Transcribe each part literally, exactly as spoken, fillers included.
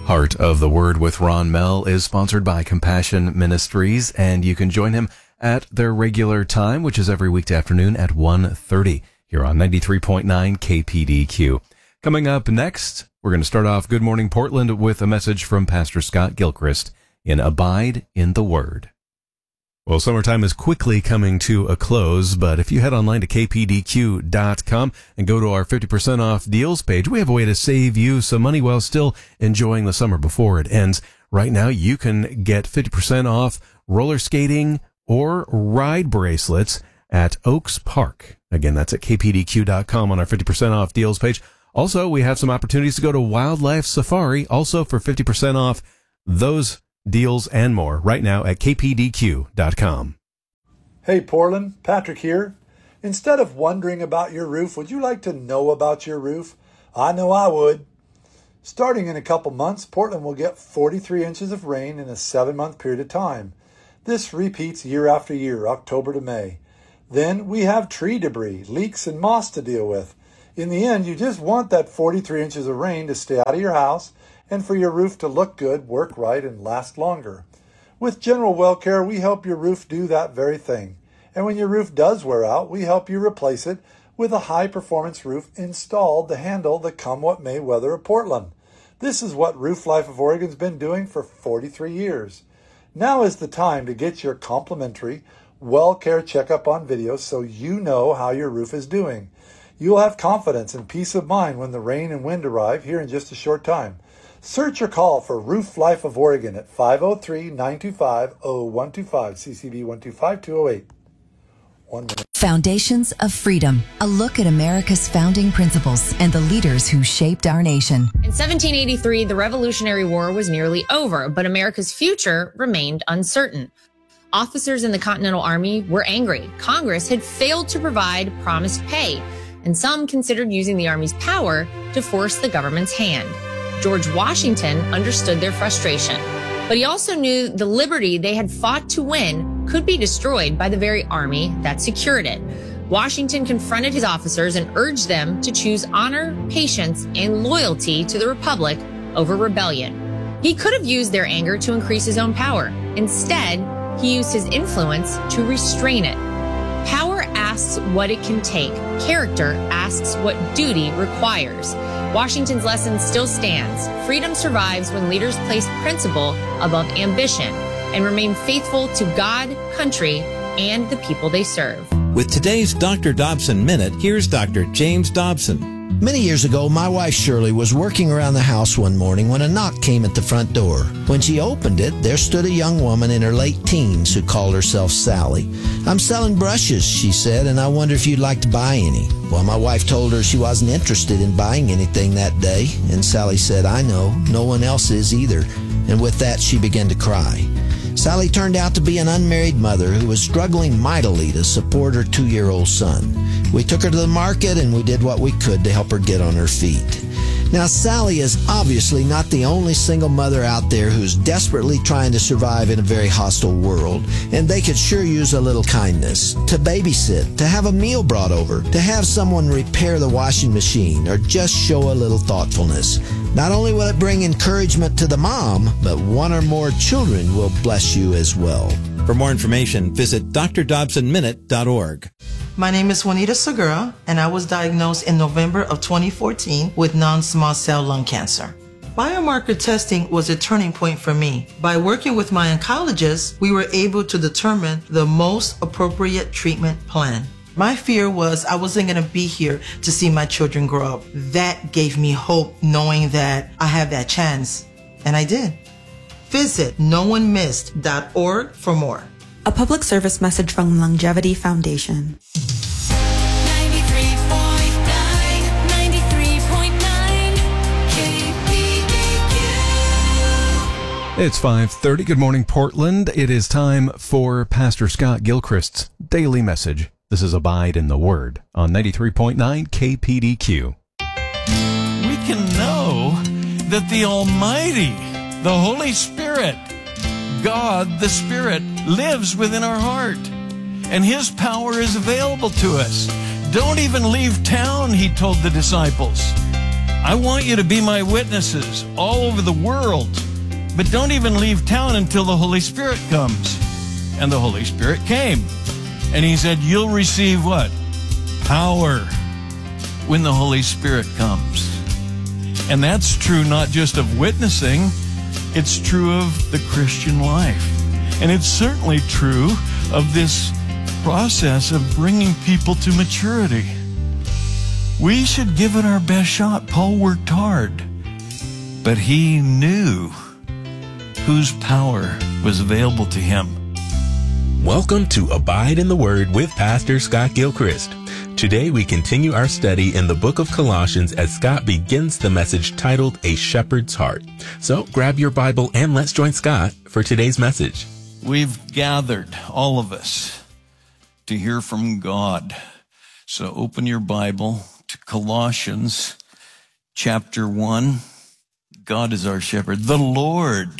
Heart of the Word with Ron Mell is sponsored by Compassion Ministries, and you can join him at their regular time, which is every weekday afternoon at one thirty here on ninety-three point nine K P D Q. Coming up next, we're going to start off Good Morning Portland with a message from Pastor Scott Gilchrist in Abide in the Word. Well, summertime is quickly coming to a close, but if you head online to K P D Q dot com and go to our fifty percent off deals page, we have a way to save you some money while still enjoying the summer before it ends. Right now, you can get fifty percent off roller skating or ride bracelets at Oaks Park. Again, that's at K P D Q dot com on our fifty percent off deals page. Also, we have some opportunities to go to Wildlife Safari, also for fifty percent off those deals and more right now at K P D Q dot com. Hey Portland, Patrick here. Instead of wondering about your roof, would you like to know about your roof? I know I would. Starting in a couple months, Portland will get forty-three inches of rain in a seven-month period of time. This repeats year after year, October to May. Then we have tree debris, leaks, and moss to deal with. In the end, you just want that forty-three inches of rain to stay out of your house and for your roof to look good, work right, and last longer. With General Well Care, we help your roof do that very thing. And when your roof does wear out, we help you replace it with a high-performance roof installed to handle the come-what-may weather of Portland. This is what Roof Life of Oregon's been doing for forty-three years. Now is the time to get your complimentary Well Care checkup on video so you know how your roof is doing. You'll have confidence and peace of mind when the rain and wind arrive here in just a short time. Search or call for Roof Life of Oregon at five oh three, nine two five, oh one two five, C C B one two five, two oh eight. One minute. Foundations of Freedom, a look at America's founding principles and the leaders who shaped our nation. In seventeen eighty-three, the Revolutionary War was nearly over, but America's future remained uncertain. Officers in the Continental Army were angry. Congress had failed to provide promised pay, and some considered using the Army's power to force the government's hand. George Washington understood their frustration, but he also knew the liberty they had fought to win could be destroyed by the very army that secured it. Washington confronted his officers and urged them to choose honor, patience, and loyalty to the Republic over rebellion. He could have used their anger to increase his own power. Instead, he used his influence to restrain it. Power asks what it can take. Character asks what duty requires. Washington's lesson still stands. Freedom survives when leaders place principle above ambition and remain faithful to God, country, and the people they serve. With today's Doctor Dobson Minute, here's Doctor James Dobson. Many years ago, my wife Shirley was working around the house one morning when a knock came at the front door. When she opened it, there stood a young woman in her late teens who called herself Sally. "I'm selling brushes," she said, "and I wonder if you'd like to buy any." Well, my wife told her she wasn't interested in buying anything that day, and Sally said, "I know, no one else is either." And with that, she began to cry. Sally turned out to be an unmarried mother who was struggling mightily to support her two-year-old son. We took her to the market and we did what we could to help her get on her feet. Now, Sally is obviously not the only single mother out there who's desperately trying to survive in a very hostile world, and they could sure use a little kindness. To babysit, to have a meal brought over, to have someone repair the washing machine, or just show a little thoughtfulness. Not only will it bring encouragement to the mom, but one or more children will bless you as well. For more information, visit D R Dobson Minute dot org. My name is Juanita Segura, and I was diagnosed in November of twenty fourteen with non-small cell lung cancer. Biomarker testing was a turning point for me. By working with my oncologist, we were able to determine the most appropriate treatment plan. My fear was I wasn't going to be here to see my children grow up. That gave me hope, knowing that I have that chance, and I did. Visit no one missed dot org for more. A public service message from Longevity Foundation. ninety-three point nine, ninety-three point nine, K P D Q. It's five thirty. Good morning, Portland. It is time for Pastor Scott Gilchrist's daily message. This is Abide in the Word on ninety-three point nine K P D Q. We can know that the Almighty, the Holy Spirit, God the Spirit, lives within our heart, and His power is available to us. Don't even leave town, He told the disciples. I want you to be my witnesses all over the world. But don't even leave town until the Holy Spirit comes. And the Holy Spirit came. And he said, you'll receive what? Power when the Holy Spirit comes. And that's true not just of witnessing, it's true of the Christian life. And it's certainly true of this process of bringing people to maturity. We should give it our best shot. Paul worked hard, but he knew whose power was available to him. Welcome to Abide in the Word with Pastor Scott Gilchrist. Today we continue our study in the book of Colossians as Scott begins the message titled A Shepherd's Heart. So grab your Bible and let's join Scott for today's message. We've gathered, all of us, to hear from God. So open your Bible to Colossians chapter one. God is our shepherd. The Lord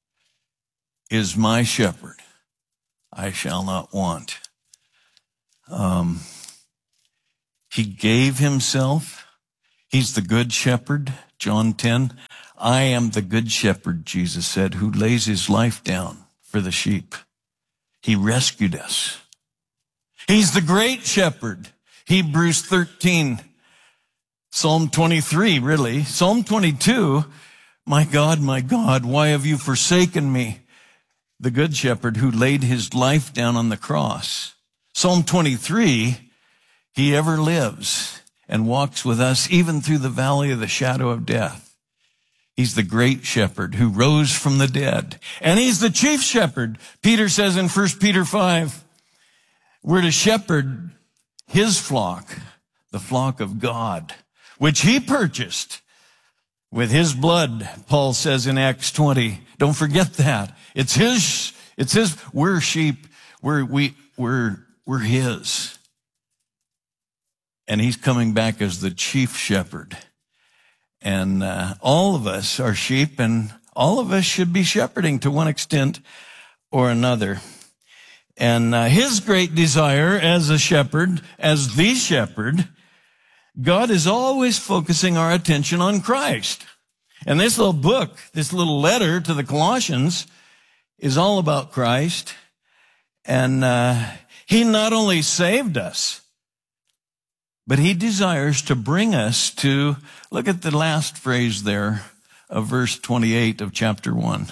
is my shepherd. I shall not want. Um, he gave himself. He's the good shepherd. John ten. I am the good shepherd, Jesus said, who lays his life down for the sheep. He rescued us. He's the great shepherd. Hebrews thirteen. Psalm twenty-three, really. Psalm twenty-two. My God, my God, why have you forsaken me? The good shepherd who laid his life down on the cross. Psalm twenty-three, he ever lives and walks with us even through the valley of the shadow of death. He's the great shepherd who rose from the dead. And he's the chief shepherd. Peter says in First Peter five, we're to shepherd his flock, the flock of God, which he purchased with his blood, Paul says in Acts twenty. Don't forget that. It's his, it's his, we're sheep, we're, we, we're, we're his. And he's coming back as the chief shepherd. And, uh, all of us are sheep and all of us should be shepherding to one extent or another. And, uh, his great desire as a shepherd, as the shepherd, God is always focusing our attention on Christ. And this little book, this little letter to the Colossians is all about Christ. And uh, he not only saved us, but he desires to bring us to, look at the last phrase there of verse twenty-eight of chapter one.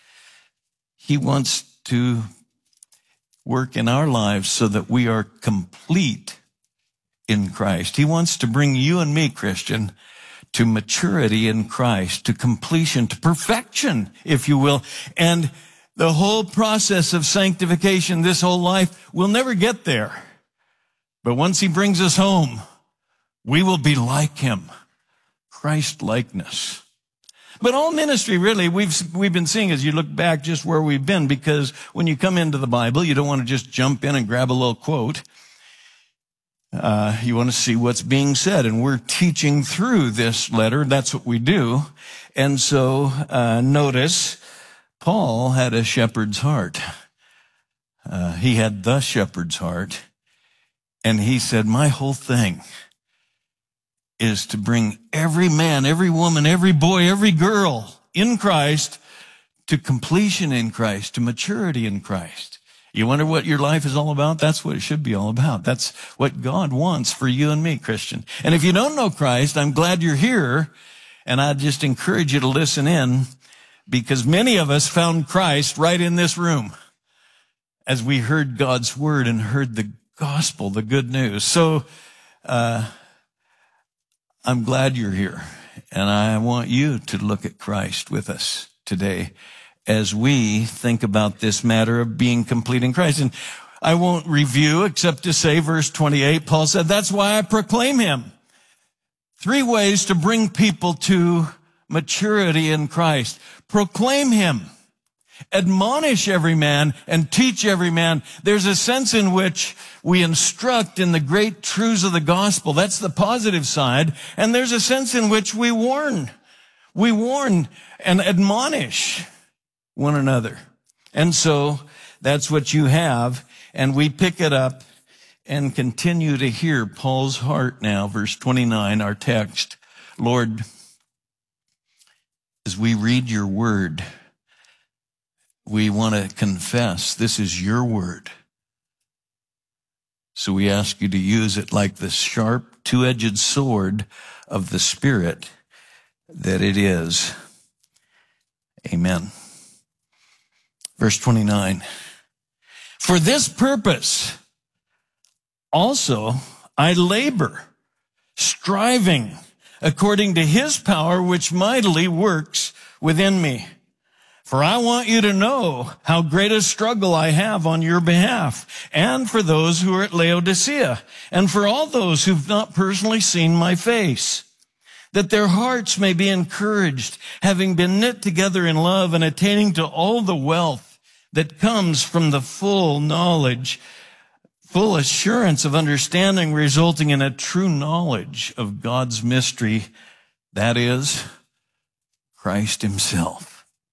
He wants to work in our lives so that we are complete in Christ. He wants to bring you and me, Christian, to maturity in Christ, to completion, to perfection, if you will. And the whole process of sanctification, this whole life, we'll never get there. But once he brings us home, we will be like him. Christ-likeness. But all ministry, really, we've, we've been seeing as you look back just where we've been, because when you come into the Bible, you don't want to just jump in and grab a little quote. Uh, you want to see what's being said, and we're teaching through this letter. That's what we do. And so, uh, notice, Paul had a shepherd's heart. Uh, he had the shepherd's heart. And he said, my whole thing is to bring every man, every woman, every boy, every girl in Christ to completion in Christ, to maturity in Christ. You wonder what your life is all about? That's what it should be all about. That's what God wants for you and me, Christian. And if you don't know Christ, I'm glad you're here. And I just encourage you to listen in, because many of us found Christ right in this room as we heard God's word and heard the gospel, the good news. So, uh, I'm glad you're here. And I want you to look at Christ with us today as we think about this matter of being complete in Christ. And I won't review except to say verse twenty-eight, Paul said, that's why I proclaim him. Three ways to bring people to maturity in Christ. Proclaim him. Admonish every man and teach every man. There's a sense in which we instruct in the great truths of the gospel. That's the positive side. And there's a sense in which we warn. We warn and admonish one another. And so that's what you have. And we pick it up and continue to hear Paul's heart now. Verse twenty-nine, our text. Lord, as we read your word, we want to confess this is your word. So we ask you to use it like the sharp, two-edged sword of the Spirit that it is. Amen. Verse twenty-nine. For this purpose also I labor, striving according to his power which mightily works within me. For I want you to know how great a struggle I have on your behalf, and for those who are at Laodicea, and for all those who've not personally seen my face, that their hearts may be encouraged, having been knit together in love and attaining to all the wealth that comes from the full knowledge, full assurance of understanding, resulting in a true knowledge of God's mystery, that is, Christ himself,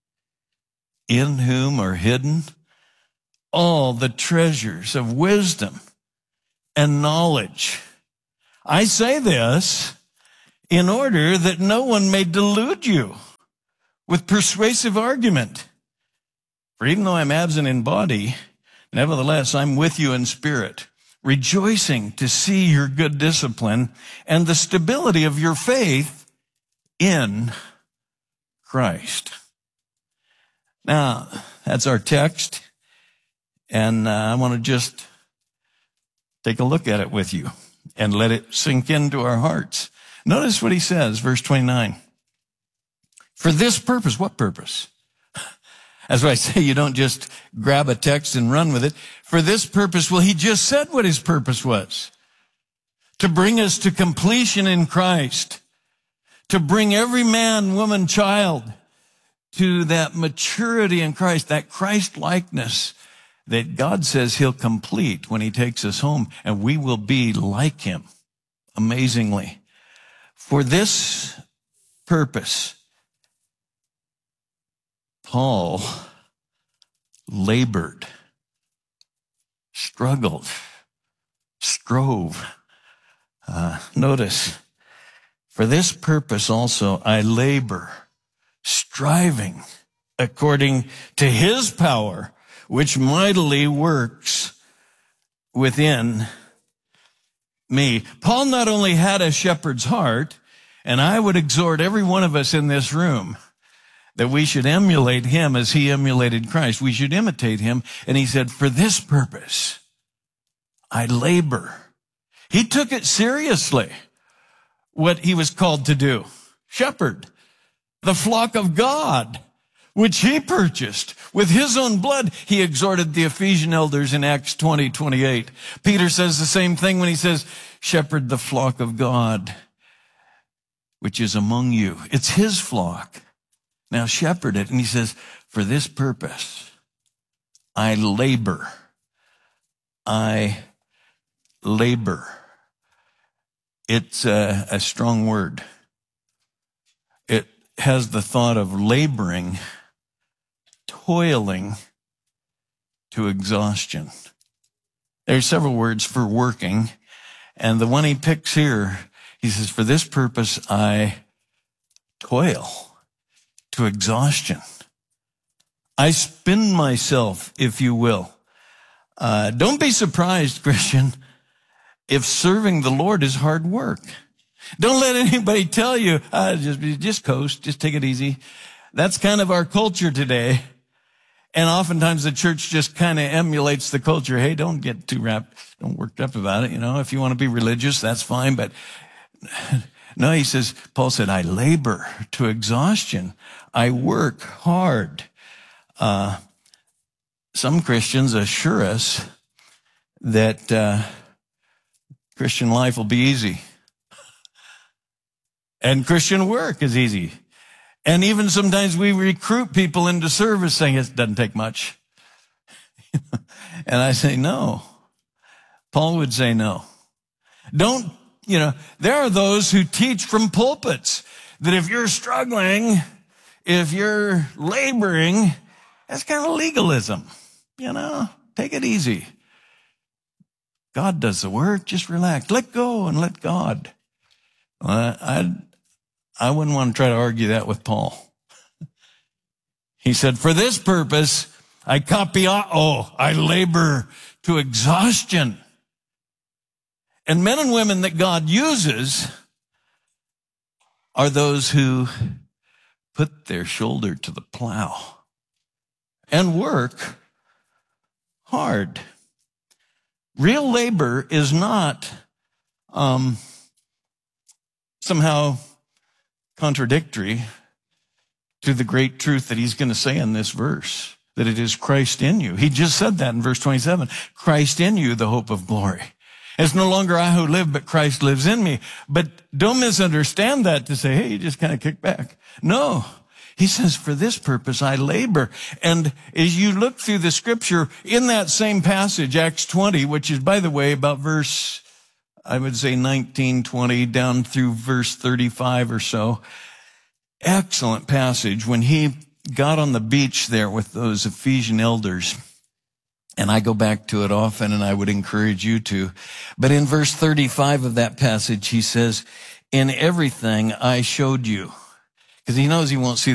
in whom are hidden all the treasures of wisdom and knowledge. I say this in order that no one may delude you with persuasive argument. For even though I'm absent in body, nevertheless I'm with you in spirit, rejoicing to see your good discipline and the stability of your faith in Christ. Now, that's our text, and uh, I want to just take a look at it with you and let it sink into our hearts. Notice what he says, verse twenty-nine. For this purpose, what purpose? That's why I say you don't just grab a text and run with it. For this purpose, well, he just said what his purpose was. To bring us to completion in Christ. To bring every man, woman, child to that maturity in Christ, that Christ-likeness that God says he'll complete when he takes us home, and we will be like him, amazingly. For this purpose, Paul labored, struggled, strove. Uh, notice, for this purpose also I labor, striving according to his power, which mightily works within me. Paul not only had a shepherd's heart, and I would exhort every one of us in this room that we should emulate him as he emulated Christ. We should imitate him. And he said, for this purpose, I labor. He took it seriously, what he was called to do. Shepherd. The flock of God, which he purchased with his own blood. He exhorted the Ephesian elders in Acts twenty, twenty-eight. Peter says the same thing when he says, shepherd the flock of God, which is among you. It's his flock. Now shepherd it. And he says, for this purpose, I labor. I labor. It's a, a strong word. It has the thought of laboring, toiling to exhaustion. There's several words for working, and the one he picks here, he says, for this purpose I toil to exhaustion. I spin myself, if you will. Uh, don't be surprised, Christian, if serving the Lord is hard work. Don't let anybody tell you, uh, just, just coast, just take it easy. That's kind of our culture today. And oftentimes the church just kind of emulates the culture. Hey, don't get too wrapped, don't worked up about it. You know, if you want to be religious, that's fine. But no, he says, Paul said, I labor to exhaustion. I work hard. Uh, some Christians assure us that, uh, Christian life will be easy. And Christian work is easy. And even sometimes we recruit people into service saying it doesn't take much. And I say no. Paul would say no. Don't, you know, there are those who teach from pulpits that if you're struggling, if you're laboring, that's kind of legalism. You know, take it easy. God does the work. Just relax. Let go and let God. Well, I I wouldn't want to try to argue that with Paul. He said, for this purpose, I copy, oh, I labor to exhaustion. And men and women that God uses are those who put their shoulder to the plow and work hard. Real labor is not um, somehow contradictory to the great truth that he's going to say in this verse, that it is Christ in you. He just said that in verse twenty-seven, Christ in you, the hope of glory. It's no longer I who live, but Christ lives in me. But don't misunderstand that to say, hey, you just kind of kick back. No. He says, for this purpose I labor. And as you look through the scripture in that same passage, Acts twenty, which is, by the way, about verse, I would say nineteen, twenty, down through verse thirty-five or so. Excellent passage when he got on the beach there with those Ephesian elders. And I go back to it often, and I would encourage you to. But in verse thirty-five of that passage, he says, in everything I showed you. Because he knows he won't see